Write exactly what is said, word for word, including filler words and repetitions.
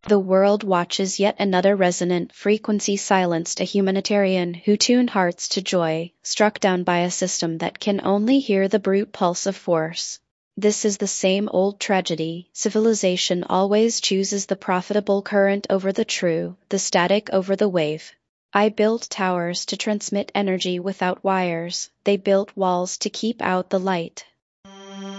The world watches yet another resonant frequency silenced, a humanitarian who tuned hearts to joy, struck down by a system that can only hear the brute pulse of force. This is the same old tragedy. Civilization always chooses the profitable current over the true, the static over the wave. I built towers to transmit energy without wires. They built walls to keep out the light.